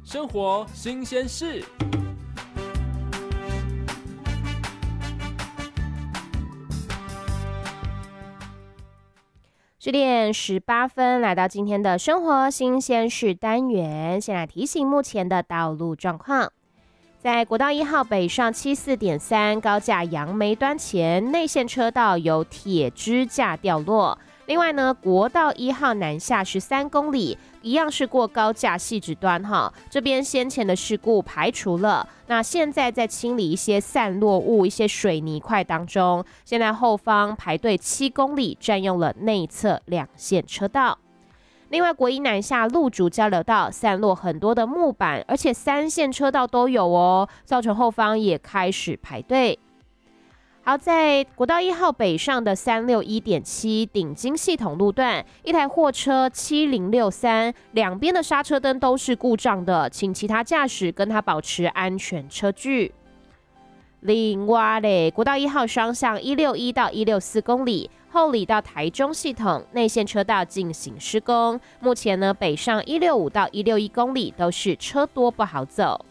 生活新鲜事。 10点18分，来到今天的生活新鲜事单元，先来提醒目前的道路状况。在国道1号北上74.3高架杨梅端前，内线车道有铁支架掉落。另外呢，国道1号南下13公里，一样是过高架汐止端哈，这边先前的事故排除了，那现在在清理一些散落物、一些水泥块当中，现在后方排队7公里，占用了内侧2线车道。另外，国一南下路竹交流道散落很多的木板，而且3线车道都有哦，造成后方也开始排队。好，在国道1号北上的361.7顶金系统路段，一台货车7063，两边的刹车灯都是故障的，请其他驾驶跟他保持安全车距。另外嘞，国道1号双向161到164公里，后里到台中系统内线车道进行施工，目前呢北上165到161公里都是车多不好走。